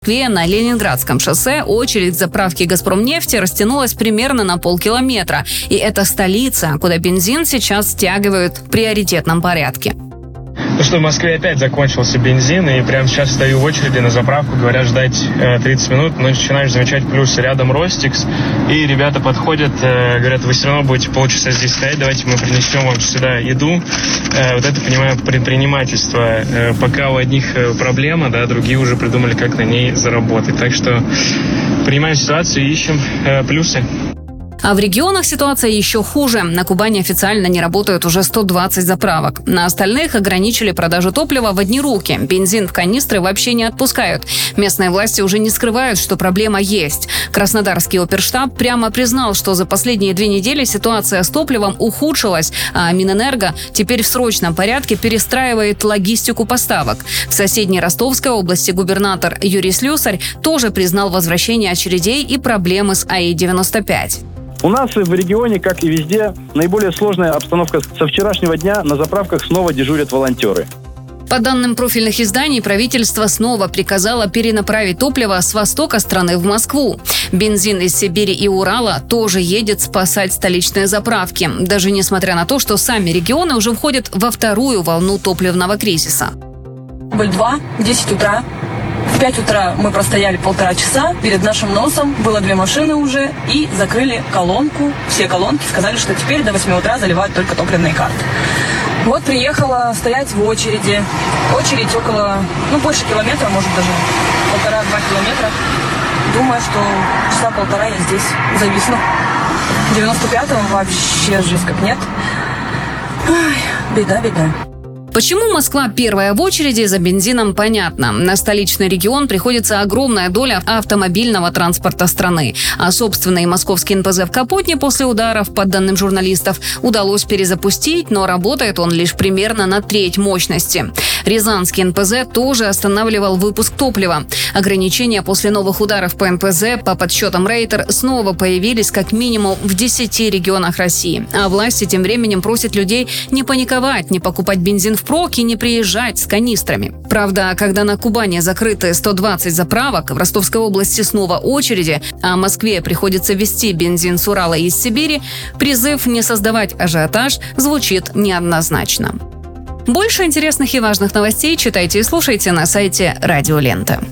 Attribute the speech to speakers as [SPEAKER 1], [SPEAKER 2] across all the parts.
[SPEAKER 1] На Ленинградском шоссе очередь к заправке «Газпромнефти» растянулась примерно на полкилометра. И это столица, куда бензин сейчас стягивают в приоритетном порядке.
[SPEAKER 2] Ну что, в Москве опять закончился бензин, и прямо сейчас стою в очереди на заправку, говорят ждать 30 минут, но начинаешь замечать плюсы. Рядом Ростикс, и ребята подходят, говорят, вы все равно будете полчаса здесь стоять, давайте мы принесем вам сюда еду. Вот это, понимаю, предпринимательство. Пока у одних проблема, да, другие уже придумали, как на ней заработать. Так что принимаем ситуацию и ищем плюсы.
[SPEAKER 1] А в регионах ситуация еще хуже. На Кубани официально не работают уже 120 заправок. На остальных ограничили продажу топлива в одни руки. Бензин в канистры вообще не отпускают. Местные власти уже не скрывают, что проблема есть. Краснодарский оперштаб прямо признал, что за последние 2 недели ситуация с топливом ухудшилась, а Минэнерго теперь в срочном порядке перестраивает логистику поставок. В соседней Ростовской области губернатор Юрий Слюсарь тоже признал возвращение очередей и проблемы с АИ-95.
[SPEAKER 3] У нас в регионе, как и везде, наиболее сложная обстановка. Со вчерашнего дня на заправках снова дежурят волонтеры.
[SPEAKER 1] По данным профильных изданий, правительство снова приказало перенаправить топливо с востока страны в Москву. Бензин из Сибири и Урала тоже едет спасать столичные заправки, даже несмотря на то, что сами регионы уже входят во вторую волну топливного кризиса.
[SPEAKER 4] Дубль 2, 10 утра. В 5 утра мы простояли 1,5 часа. Перед нашим носом было 2 машины уже и закрыли колонку. Все колонки, сказали, что теперь до 8 утра заливают только топливные карты. Вот приехала стоять в очереди. Очередь около, больше километра, может даже 1,5-2 километра. Думаю, что часа 1,5 я здесь зависну. 95-го вообще жесть как нет. Ой, беда.
[SPEAKER 1] Почему Москва первая в очереди за бензином, понятно. На столичный регион приходится огромная доля автомобильного транспорта страны. А собственный московский НПЗ в Капотне после ударов, по данным журналистов, удалось перезапустить, но работает он лишь примерно на треть мощности. Рязанский НПЗ тоже останавливал выпуск топлива. Ограничения после новых ударов по НПЗ, по подсчетам Рейтер, снова появились как минимум в 10 регионах России. А власти тем временем просят людей не паниковать, не покупать бензин впрок и не приезжать с канистрами. Правда, когда на Кубани закрыты 120 заправок, в Ростовской области снова очереди, а Москве приходится везти бензин с Урала и из Сибири, призыв не создавать ажиотаж звучит неоднозначно. Больше интересных и важных новостей читайте и слушайте на сайте Радио Лента.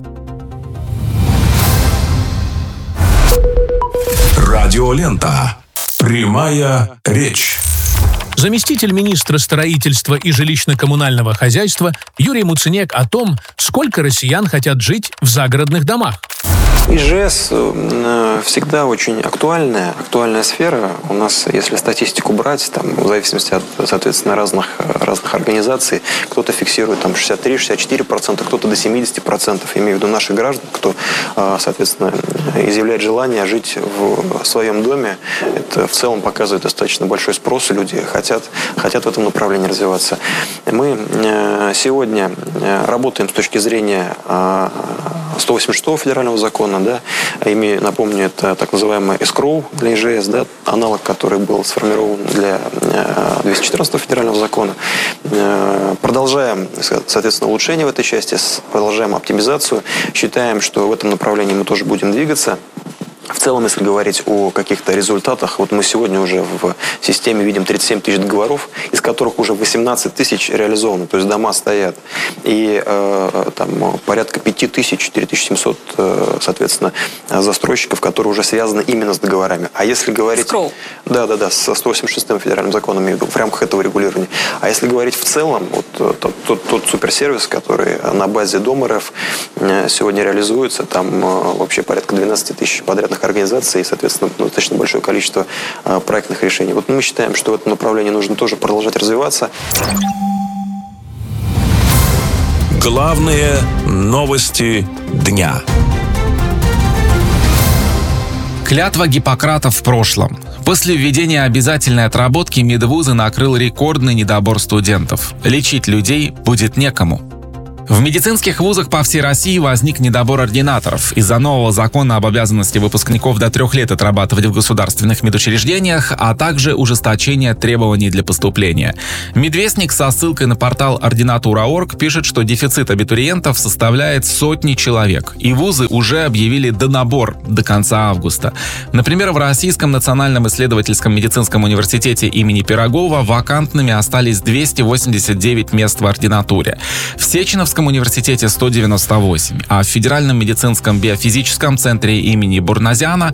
[SPEAKER 5] Радио Лента. Прямая речь.
[SPEAKER 6] Заместитель министра строительства и жилищно-коммунального хозяйства Юрий Муцениек о том, сколько россиян хотят жить в загородных домах.
[SPEAKER 7] ИЖС всегда очень актуальная сфера. У нас, если статистику брать, там, в зависимости от, соответственно, разных организаций, кто-то фиксирует там 63-64%, кто-то до 70%, имею в виду наших граждан, кто, соответственно, изъявляет желание жить в своем доме. Это в целом показывает достаточно большой спрос, и люди хотят в этом направлении развиваться. Мы сегодня работаем с точки зрения 186-го федерального закона, да, напомню, это так называемый эскроу для ИЖС, да, аналог, который был сформирован для 214-го федерального закона. Продолжаем, соответственно, улучшение в этой части, продолжаем оптимизацию. Считаем, что в этом направлении мы тоже будем двигаться. В целом, если говорить о каких-то результатах, вот мы сегодня уже в системе видим 37 тысяч договоров, из которых уже 18 тысяч реализованы, то есть дома стоят. И там порядка 5 тысяч, 4700, соответственно, застройщиков, которые уже связаны именно с договорами. А если говорить... Да, со 186-м федеральным законом, в рамках этого регулирования. А если говорить в целом, вот тот суперсервис, который на базе Дом.РФ сегодня реализуется, там вообще порядка 12 тысяч подрядных организаций и, соответственно, достаточно большое количество проектных решений. Вот мы считаем, что в этом направлении нужно тоже продолжать развиваться.
[SPEAKER 5] Главные новости дня.
[SPEAKER 8] Клятва Гиппократа в прошлом. После введения обязательной отработки медвузы накрыл рекордный недобор студентов. Лечить людей будет некому. В медицинских вузах по всей России возник недобор ординаторов. Из-за нового закона об обязанности выпускников до 3 лет отрабатывать в государственных медучреждениях, а также ужесточение требований для поступления. Медвестник со ссылкой на портал ординатура.орг пишет, что дефицит абитуриентов составляет сотни человек, и вузы уже объявили донабор до конца августа. Например, в Российском национальном исследовательском медицинском университете имени Пирогова вакантными остались 289 мест в ординатуре. В Сеченовском университете 198, а в Федеральном медицинском биофизическом центре имени Бурназяна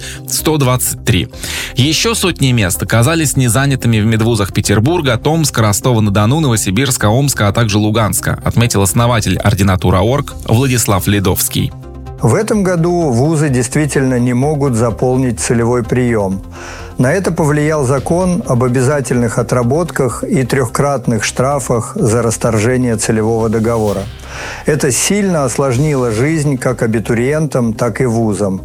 [SPEAKER 8] 123. Еще сотни мест оказались незанятыми в медвузах Петербурга, Томска, Ростова-на-Дону, Новосибирска, Омска, а также Луганска, отметил основатель ординатура.орг Владислав Ледовский.
[SPEAKER 9] В этом году вузы действительно не могут заполнить целевой прием. На это повлиял закон об обязательных отработках и 3-кратных штрафах за расторжение целевого договора. Это сильно осложнило жизнь как абитуриентам, так и вузам.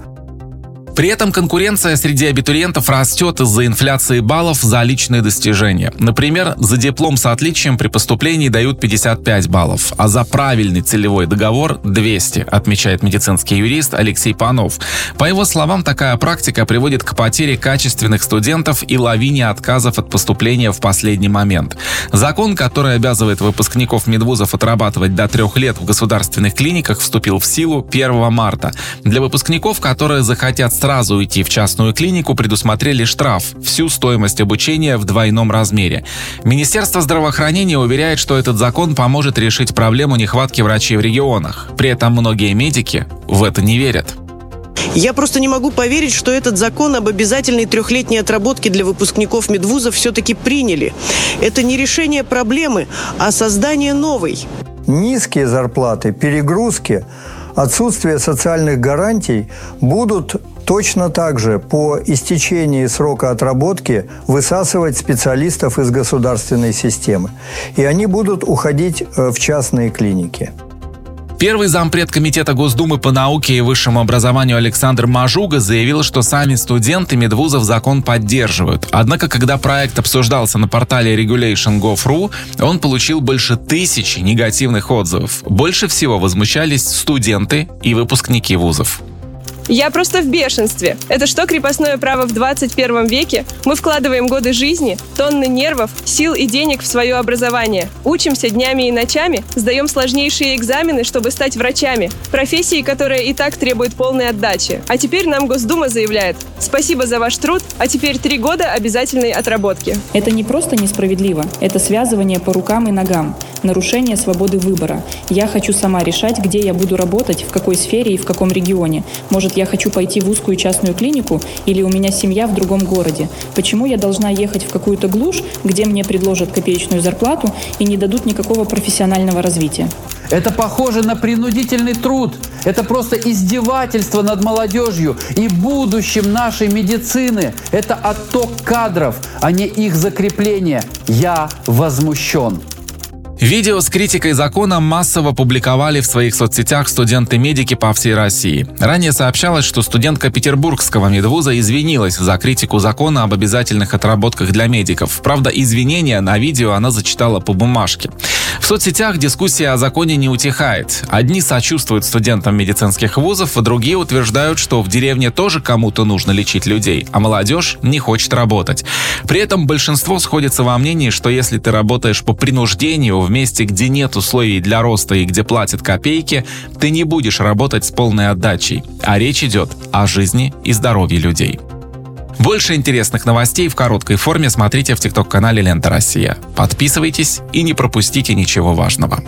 [SPEAKER 8] При этом конкуренция среди абитуриентов растет из-за инфляции баллов за личные достижения. Например, за диплом с отличием при поступлении дают 55 баллов, а за правильный целевой договор – 200, отмечает медицинский юрист Алексей Панов. По его словам, такая практика приводит к потере качественных студентов и лавине отказов от поступления в последний момент. Закон, который обязывает выпускников медвузов отрабатывать до 3 лет в государственных клиниках, вступил в силу 1 марта. Для выпускников, которые захотят сразу уйти в частную клинику, предусмотрели штраф, всю стоимость обучения в двойном размере. Министерство здравоохранения уверяет, что этот закон поможет решить проблему нехватки врачей в регионах. При этом многие медики в это не верят.
[SPEAKER 10] Я просто не могу поверить, что этот закон об обязательной 3-летней отработке для выпускников медвузов все-таки приняли. Это не решение проблемы, а создание новой.
[SPEAKER 9] Низкие зарплаты, перегрузки, отсутствие социальных гарантий будут точно так же по истечении срока отработки высасывать специалистов из государственной системы. И они будут уходить в частные клиники.
[SPEAKER 8] Первый зампред Комитета Госдумы по науке и высшему образованию Александр Мажуга заявил, что сами студенты медвузов закон поддерживают. Однако, когда проект обсуждался на портале regulation.gov.ru, он получил больше 1000 негативных отзывов. Больше всего возмущались студенты и выпускники вузов.
[SPEAKER 11] Я просто в бешенстве. Это что, крепостное право в 21 веке? Мы вкладываем годы жизни, тонны нервов, сил и денег в свое образование. Учимся днями и ночами, сдаем сложнейшие экзамены, чтобы стать врачами. Профессии, которая и так требует полной отдачи. А теперь нам Госдума заявляет: спасибо за ваш труд, а теперь 3 года обязательной отработки.
[SPEAKER 12] Это не просто несправедливо, это связывание по рукам и ногам, нарушение свободы выбора. Я хочу сама решать, где я буду работать, в какой сфере и в каком регионе. Может, я хочу пойти в узкую частную клинику или у меня семья в другом городе. Почему я должна ехать в какую-то глушь, где мне предложат копеечную зарплату и не дадут никакого профессионального развития?
[SPEAKER 13] Это похоже на принудительный труд. Это просто издевательство над молодежью и будущим нашей медицины. Это отток кадров, а не их закрепление. Я возмущен.
[SPEAKER 8] Видео с критикой закона массово публиковали в своих соцсетях студенты-медики по всей России. Ранее сообщалось, что студентка Петербургского медвуза извинилась за критику закона об обязательных отработках для медиков. Правда, извинения на видео она зачитала по бумажке. В соцсетях дискуссия о законе не утихает. Одни сочувствуют студентам медицинских вузов, а другие утверждают, что в деревне тоже кому-то нужно лечить людей, а молодежь не хочет работать. При этом большинство сходится во мнении, что если ты работаешь по принуждению в месте, где нет условий для роста и где платят копейки, ты не будешь работать с полной отдачей. А речь идет о жизни и здоровье людей. Больше интересных новостей в короткой форме смотрите в ТикТок-канале «Лента Россия». Подписывайтесь и не пропустите ничего важного.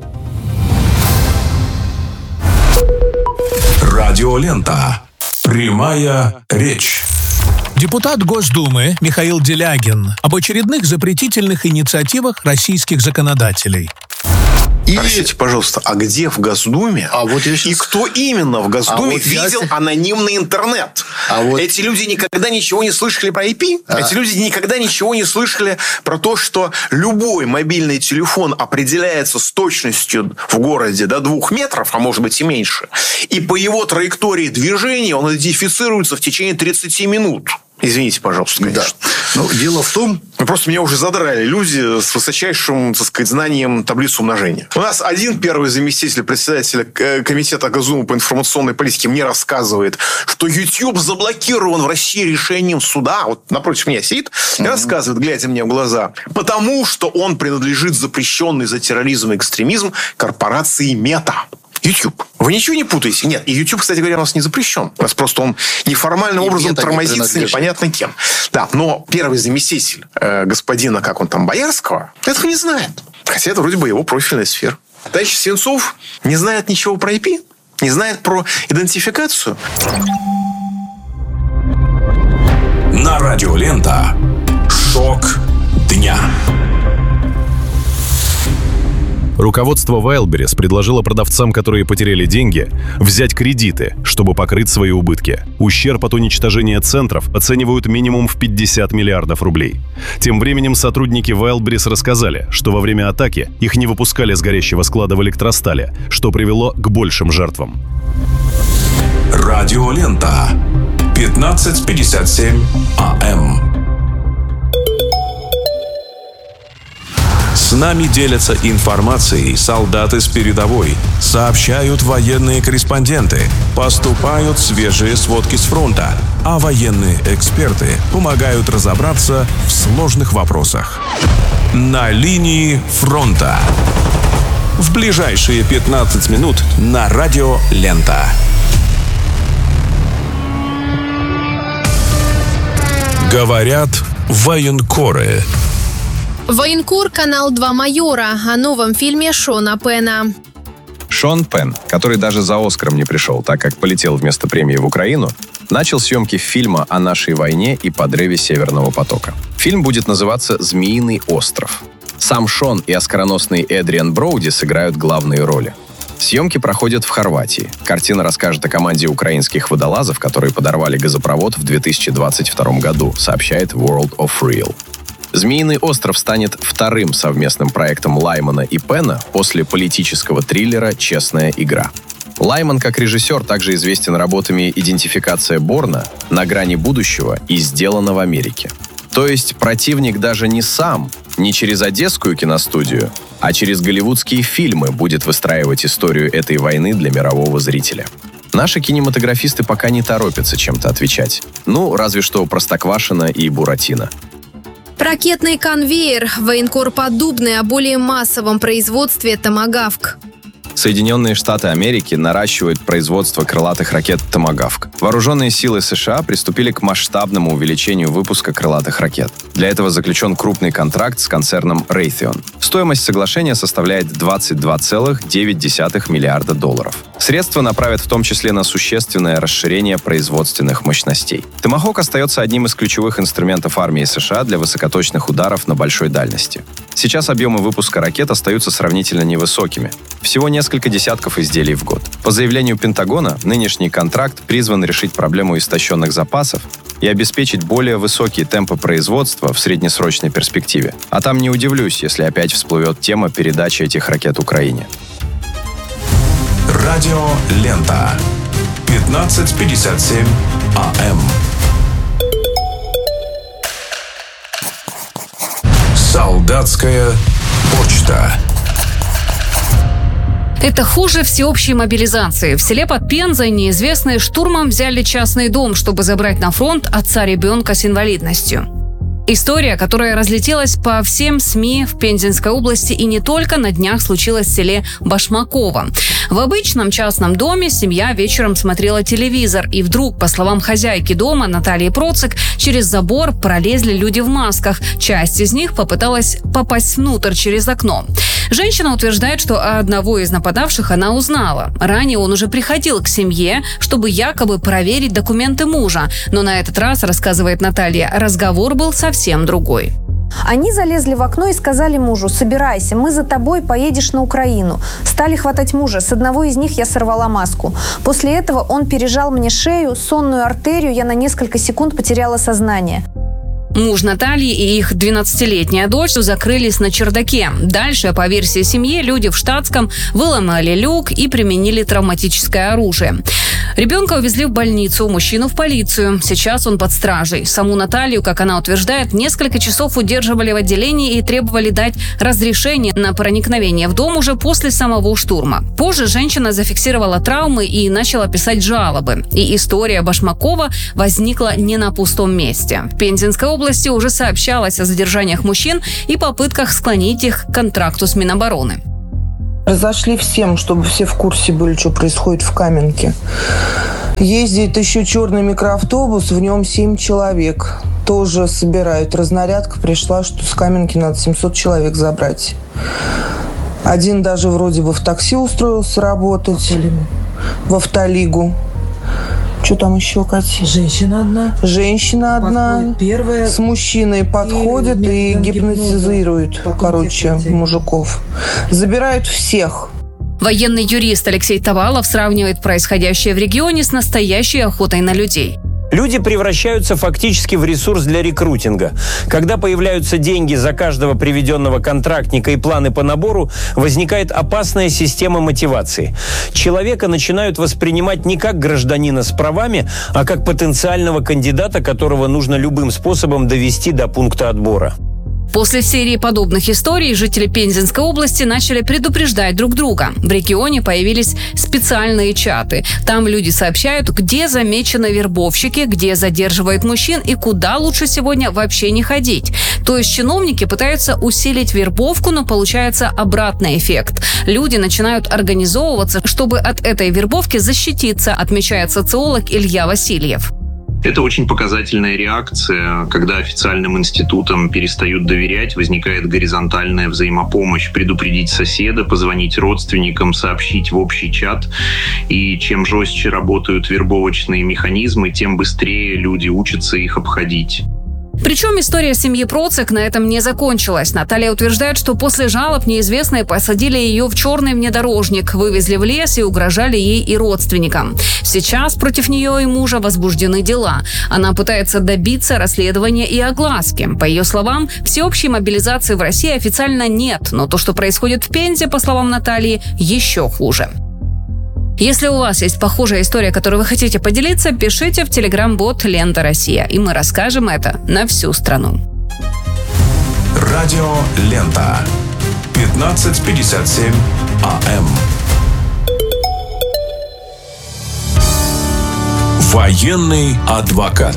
[SPEAKER 5] Радиолента. Прямая речь.
[SPEAKER 6] Депутат Госдумы Михаил Делягин об очередных запретительных инициативах российских законодателей.
[SPEAKER 14] Простите, пожалуйста, а где в Госдуме и кто именно в Госдуме видел анонимный интернет? Эти люди никогда ничего не слышали про IP? Эти люди никогда ничего не слышали про то, что любой мобильный телефон определяется с точностью в городе до 2 метров, а может быть и меньше. И по его траектории движения он идентифицируется в течение 30 минут. Извините, пожалуйста, конечно.
[SPEAKER 15] Да. Но дело в том...
[SPEAKER 14] Просто меня уже задрали люди с высочайшим, так сказать, знанием таблицы умножения. У нас один первый заместитель председателя комитета Госдумы по информационной политике мне рассказывает, что YouTube заблокирован в России решением суда. Вот напротив меня сидит и рассказывает, глядя мне в глаза, потому что он принадлежит запрещенной за терроризм и экстремизм корпорации Мета. YouTube. Вы ничего не путаете? Нет. И YouTube, кстати говоря, у нас не запрещен. У нас просто он неформальным образом тормозится непонятно кем. Да, но первый заместитель господина, как он там, Боярского, этого не знает. Хотя это вроде бы его профильная сфера. Товарищ Свинцов не знает ничего про IP, не знает про идентификацию.
[SPEAKER 5] На радио Лента. Шок дня.
[SPEAKER 16] Руководство Wildberries предложило продавцам, которые потеряли деньги, взять кредиты, чтобы покрыть свои убытки. Ущерб от уничтожения центров оценивают минимум в 50 миллиардов рублей. Тем временем сотрудники Wildberries рассказали, что во время атаки их не выпускали с горящего склада в Электростале, что привело к большим жертвам.
[SPEAKER 5] Радио Лента. 15:57 АМ. С нами делятся информацией солдаты с передовой, сообщают военные корреспонденты, поступают свежие сводки с фронта, а военные эксперты помогают разобраться в сложных вопросах. На линии фронта. В ближайшие 15 минут на радио Лента. Говорят военкоры.
[SPEAKER 17] Военкор, канал 2 майора о новом фильме Шона Пена.
[SPEAKER 18] Шон Пен, который даже за Оскаром не пришел, так как полетел вместо премии в Украину, начал съемки фильма о нашей войне и подрыве Северного потока. Фильм будет называться «Змеиный остров». Сам Шон и оскароносный Эдриан Броуди сыграют главные роли. Съемки проходят в Хорватии. Картина расскажет о команде украинских водолазов, которые подорвали газопровод в 2022 году, сообщает World of Real. «Змеиный остров» станет вторым совместным проектом Лаймана и Пена после политического триллера «Честная игра». Лайман, как режиссер, также известен работами «Идентификация Борна», «На грани будущего» и «Сделано в Америке». То есть противник даже не сам, не через одесскую киностудию, а через голливудские фильмы будет выстраивать историю этой войны для мирового зрителя. Наши кинематографисты пока не торопятся чем-то отвечать. Ну, разве что Простоквашино и Буратино.
[SPEAKER 17] Ракетный конвейер. Военкор Поддубный о более массовом производстве «Томагавк».
[SPEAKER 18] Соединенные Штаты Америки наращивают производство крылатых ракет «Томагавк». Вооруженные силы США приступили к масштабному увеличению выпуска крылатых ракет. Для этого заключен крупный контракт с концерном Raytheon. Стоимость соглашения составляет $22,9 миллиарда. Средства направят в том числе на существенное расширение производственных мощностей. «Томахок» остается одним из ключевых инструментов армии США для высокоточных ударов на большой дальности. Сейчас объемы выпуска ракет остаются сравнительно невысокими. Всего несколько десятков изделий в год. По заявлению Пентагона, нынешний контракт призван решить проблему истощенных запасов и обеспечить более высокие темпы производства в среднесрочной перспективе. А там не удивлюсь, если опять всплывет тема передачи этих ракет Украине.
[SPEAKER 5] Радио Лента. 15:57 АМ. Солдатская почта.
[SPEAKER 1] Это хуже всеобщей мобилизации. В селе под Пензой неизвестные штурмом взяли частный дом, чтобы забрать на фронт отца ребенка с инвалидностью. История, которая разлетелась по всем СМИ в Пензенской области и не только, на днях случилась в селе Башмаково. В обычном частном доме семья вечером смотрела телевизор, и вдруг, по словам хозяйки дома Натальи Процик, через забор пролезли люди в масках. Часть из них попыталась попасть внутрь через окно. Женщина утверждает, что одного из нападавших она узнала. Ранее он уже приходил к семье, чтобы якобы проверить документы мужа. Но на этот раз, рассказывает Наталья, разговор был совсем другой.
[SPEAKER 19] Они залезли в окно и сказали мужу: «Собирайся, мы за тобой, поедешь на Украину». Стали хватать мужа. С одного из них я сорвала маску. После этого он пережал мне шею, сонную артерию, я на несколько секунд потеряла сознание.
[SPEAKER 1] Муж Натальи и их 12-летняя дочь закрылись на чердаке. Дальше, по версии семьи, люди в штатском выломали люк и применили травматическое оружие. Ребенка увезли в больницу, мужчину в полицию. Сейчас он под стражей. Саму Наталью, как она утверждает, несколько часов удерживали в отделении и требовали дать разрешение на проникновение в дом уже после самого штурма. Позже женщина зафиксировала травмы и начала писать жалобы. И история Башмакова возникла не на пустом месте. В Пензенской области уже сообщалось о задержаниях мужчин и попытках склонить их к контракту с Минобороны.
[SPEAKER 15] Разошли всем, чтобы все в курсе были, что происходит в Каменке. Ездит еще черный микроавтобус, в нем 7 человек. Тоже собирают. Разнарядка пришла, что с Каменки надо 700 человек забрать. Один даже вроде бы в такси устроился работать. В Автолигу. Что там еще, Катя?
[SPEAKER 20] Женщина одна.
[SPEAKER 15] Первая. С мужчиной подходит и гипнотизирует, мужиков. Забирают всех.
[SPEAKER 1] Военный юрист Алексей Тавалов сравнивает происходящее в регионе с настоящей охотой на людей.
[SPEAKER 21] Люди превращаются фактически в ресурс для рекрутинга. Когда появляются деньги за каждого приведенного контрактника и планы по набору, возникает опасная система мотивации. Человека начинают воспринимать не как гражданина с правами, а как потенциального кандидата, которого нужно любым способом довести до пункта отбора.
[SPEAKER 1] После серии подобных историй жители Пензенской области начали предупреждать друг друга. В регионе появились специальные чаты. Там люди сообщают, где замечены вербовщики, где задерживают мужчин и куда лучше сегодня вообще не ходить. То есть чиновники пытаются усилить вербовку, но получается обратный эффект. Люди начинают организовываться, чтобы от этой вербовки защититься, отмечает социолог Илья Васильев.
[SPEAKER 22] Это очень показательная реакция, когда официальным институтам перестают доверять, возникает горизонтальная взаимопомощь, предупредить соседа, позвонить родственникам, сообщить в общий чат. И чем жестче работают вербовочные механизмы, тем быстрее люди учатся их обходить.
[SPEAKER 1] Причем история семьи Процик на этом не закончилась. Наталья утверждает, что после жалоб неизвестные посадили ее в черный внедорожник, вывезли в лес и угрожали ей и родственникам. Сейчас против нее и мужа возбуждены дела. Она пытается добиться расследования и огласки. По ее словам, всеобщей мобилизации в России официально нет, но то, что происходит в Пензе, по словам Натальи, еще хуже. Если у вас есть похожая история, которой вы хотите поделиться, пишите в телеграм-бот «Лента Россия», и мы расскажем это на всю страну.
[SPEAKER 5] Радио «Лента». 15:57 АМ. Военный адвокат.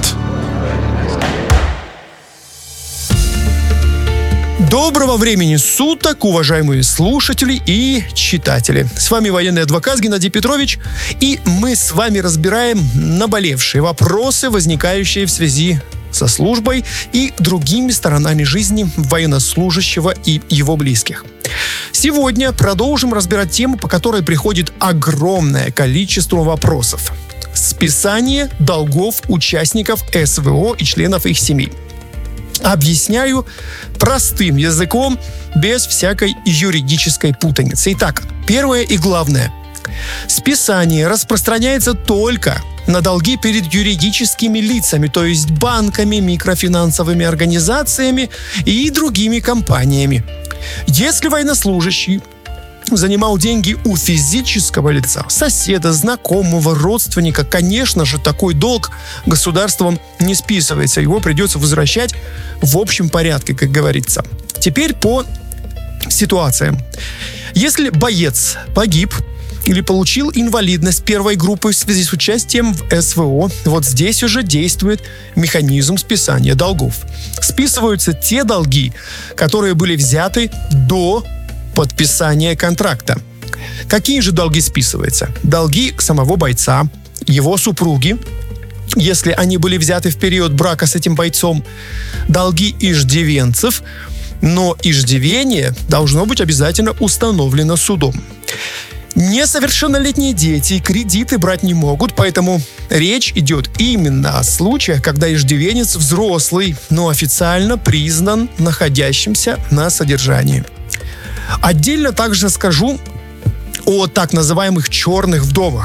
[SPEAKER 23] Доброго времени суток, уважаемые слушатели и читатели. С вами военный адвокат Геннадий Петрович, и мы с вами разбираем наболевшие вопросы, возникающие в связи со службой и другими сторонами жизни военнослужащего и его близких. Сегодня продолжим разбирать тему, по которой приходит огромное количество вопросов. Списание долгов участников СВО и членов их семей. Объясняю простым языком, без всякой юридической путаницы. Итак, первое и главное. Списание распространяется только на долги перед юридическими лицами, то есть банками, микрофинансовыми организациями и другими компаниями. Если военнослужащий занимал деньги у физического лица, соседа, знакомого, родственника, конечно же, такой долг государством не списывается. Его придется возвращать в общем порядке, как говорится. Теперь по ситуациям. Если боец погиб или получил инвалидность первой группы в связи с участием в СВО, вот здесь уже действует механизм списания долгов. Списываются те долги, которые были взяты до подписания контракта. Какие же долги списываются? Долги самого бойца, его супруги, если они были взяты в период брака с этим бойцом, долги иждивенцев, но иждивение должно быть обязательно установлено судом. Несовершеннолетние дети кредиты брать не могут, поэтому речь идет именно о случаях, когда иждивенец взрослый, но официально признан находящимся на содержании. Отдельно также скажу о так называемых черных вдовах.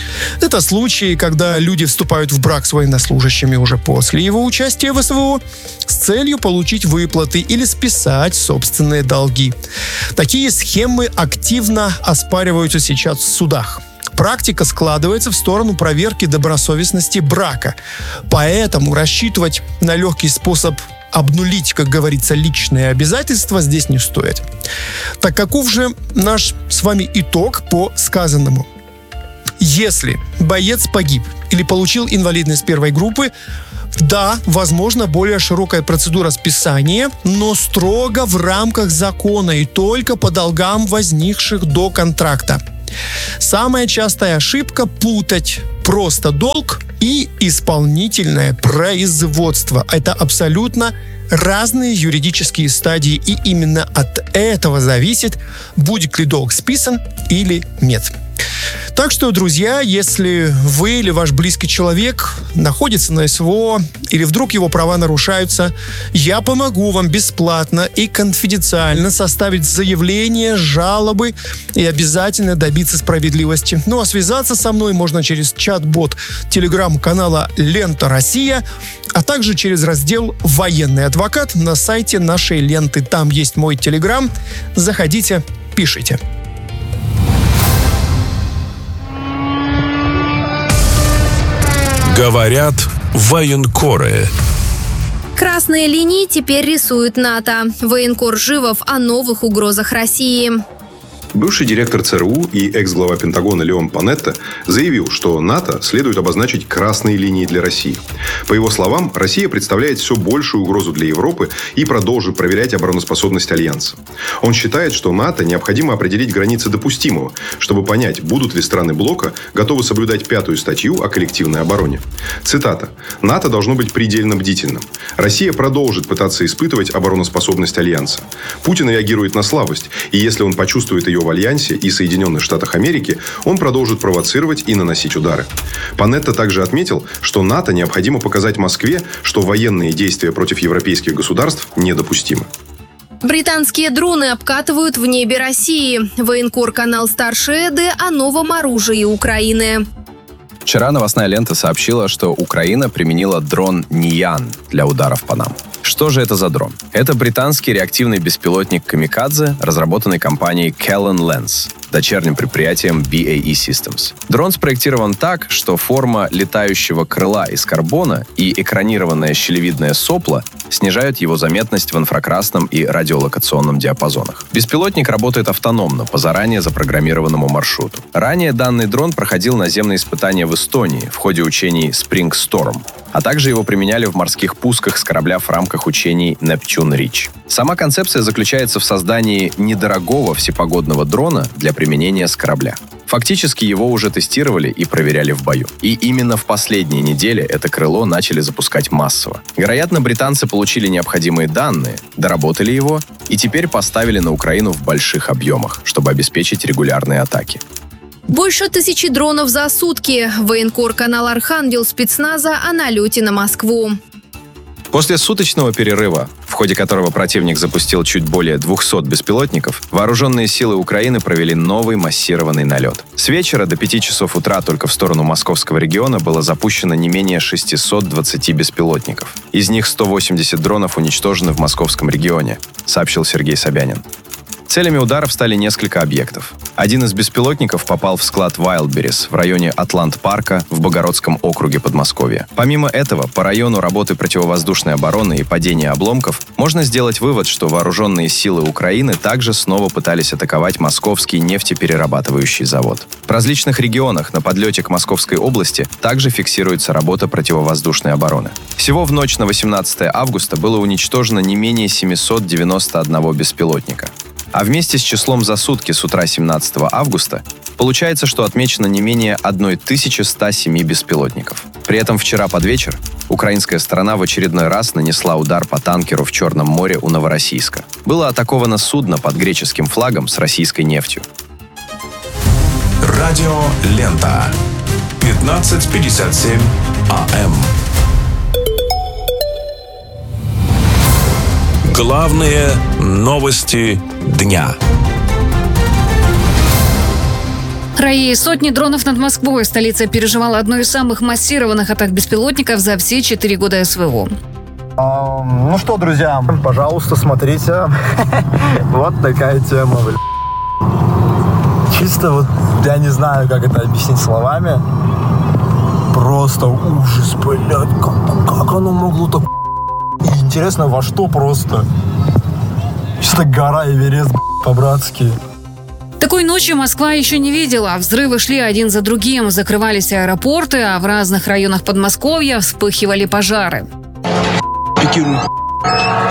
[SPEAKER 23] Это случаи, когда люди вступают в брак с военнослужащими уже после его участия в СВО с целью получить выплаты или списать собственные долги. Такие схемы активно оспариваются сейчас в судах. Практика складывается в сторону проверки добросовестности брака. Поэтому рассчитывать на легкий способ обнулить, как говорится, личные обязательства здесь не стоит. Так каков же наш с вами итог по сказанному? Если боец погиб или получил инвалидность первой группы, да, возможно, более широкая процедура списания, но строго в рамках закона и только по долгам, возникших до контракта. Самая частая ошибка – путать просто долг и исполнительное производство. Это абсолютно разные юридические стадии, и именно от этого зависит, будет ли долг списан или нет. Так что, друзья, если вы или ваш близкий человек находится на СВО или вдруг его права нарушаются, я помогу вам бесплатно и конфиденциально составить заявление, жалобы и обязательно добиться справедливости. Ну а связаться со мной можно через чат-бот телеграм-канала «Лента Россия», а также через раздел «Военный адвокат» на сайте нашей ленты. Там есть мой телеграм. Заходите, пишите.
[SPEAKER 5] Говорят военкоры.
[SPEAKER 17] Красные линии теперь рисует НАТО. Военкор Живов о новых угрозах России.
[SPEAKER 2] Бывший директор ЦРУ и экс-глава Пентагона Леон Панетта заявил, что НАТО следует обозначить красные линии для России. По его словам, Россия представляет все большую угрозу для Европы и продолжит проверять обороноспособность Альянса. Он считает, что НАТО необходимо определить границы допустимого, чтобы понять, будут ли страны блока готовы соблюдать 5-ю статью о коллективной обороне. Цитата. «НАТО должно быть предельно бдительным. Россия продолжит пытаться испытывать обороноспособность Альянса. Путин реагирует на слабость, и если он почувствует ее в Альянсе и Соединенных Штатах Америки, он продолжит провоцировать и наносить удары». Панетта также отметил, что НАТО необходимо показать Москве, что военные действия против европейских государств недопустимы.
[SPEAKER 17] Британские дроны обкатывают в небе России. Военкор-канал «Старшие Эды» о новом оружии Украины.
[SPEAKER 18] Вчера новостная лента сообщила, что Украина применила дрон «Ниян» для ударов по нам. Что же это за дрон? Это британский реактивный беспилотник «Камикадзе», разработанный компанией Callan Lens, дочерним предприятием BAE Systems. Дрон спроектирован так, что форма летающего крыла из карбона и экранированное щелевидное сопло снижают его заметность в инфракрасном и радиолокационном диапазонах. Беспилотник работает автономно, по заранее запрограммированному маршруту. Ранее данный дрон проходил наземные испытания в Эстонии в ходе учений Spring Storm, а также его применяли в морских пусках с корабля в рамках учений Neptune Reach. Сама концепция заключается в создании недорогого всепогодного дрона для применения с корабля. Фактически его уже тестировали и проверяли в бою. И именно в последние недели это крыло начали запускать массово. Вероятно, британцы получили необходимые данные, доработали его и теперь поставили на Украину в больших объемах, чтобы обеспечить регулярные атаки.
[SPEAKER 17] Больше 1000 дронов за сутки. Военкор-канал «Архангел» спецназа о налете на Москву.
[SPEAKER 18] После суточного перерыва, в ходе которого противник запустил чуть более 200 беспилотников, вооруженные силы Украины провели новый массированный налет. С вечера до 5 часов утра только в сторону московского региона было запущено не менее 620 беспилотников. Из них 180 дронов уничтожены в московском регионе, сообщил Сергей Собянин. Целями ударов стали несколько объектов. Один из беспилотников попал в склад Wildberries в районе Атлант-парка в Богородском округе Подмосковья. Помимо этого, по району работы противовоздушной обороны и падения обломков можно сделать вывод, что вооруженные силы Украины также снова пытались атаковать московский нефтеперерабатывающий завод. В различных регионах на подлете к Московской области также фиксируется работа противовоздушной обороны. Всего в ночь на 18 августа было уничтожено не менее 791 беспилотника. А вместе с числом за сутки с утра 17 августа получается, что отмечено не менее 1107 беспилотников. При этом вчера под вечер украинская сторона в очередной раз нанесла удар по танкеру в Черном море у Новороссийска. Было атаковано судно под греческим флагом с российской нефтью.
[SPEAKER 5] Радио «Лента». 15:57 АМ. Главные новости дня.
[SPEAKER 1] Раи, сотни дронов над Москвой. Столица переживала одну из самых массированных атак беспилотников за все 4 года СВО.
[SPEAKER 3] Ну что, друзья, пожалуйста, смотрите. Вот такая тема, Чисто вот, я не знаю, как это объяснить словами. Просто ужас, блядь, как оно могло так... И интересно, во что просто? Чисто гора Эверест, по-братски.
[SPEAKER 1] Такой ночи Москва еще не видела. Взрывы шли один за другим, закрывались аэропорты, а в разных районах Подмосковья вспыхивали пожары.